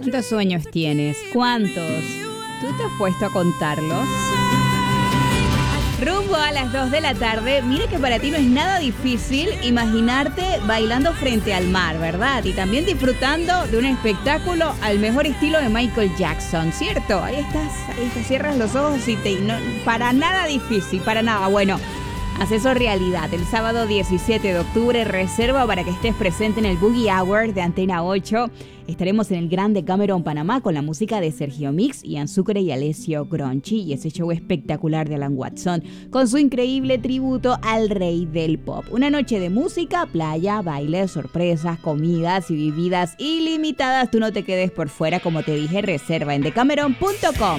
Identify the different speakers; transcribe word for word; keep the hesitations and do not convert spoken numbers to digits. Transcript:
Speaker 1: ¿Cuántos sueños tienes? ¿Cuántos? ¿Tú te has puesto a contarlos? Rumbo a las dos de la tarde. Mira que para ti no es nada difícil imaginarte bailando frente al mar, ¿verdad? Y también disfrutando de un espectáculo al mejor estilo de Michael Jackson, ¿cierto? Ahí estás, ahí estás, cierras los ojos y te... No, para nada difícil, para nada. Bueno, haz eso realidad. El sábado diecisiete de octubre reserva para que estés presente en el Boogie Hour de Antena ocho. Estaremos en el Grand Decameron, Panamá, con la música de Sergio Mix, Ian Sucre y Alessio Gronchi, y ese show espectacular de Alan Watson, con su increíble tributo al rey del pop. Una noche de música, playa, baile, sorpresas, comidas y bebidas ilimitadas. Tú no te quedes por fuera, como te dije, reserva en decameron punto com.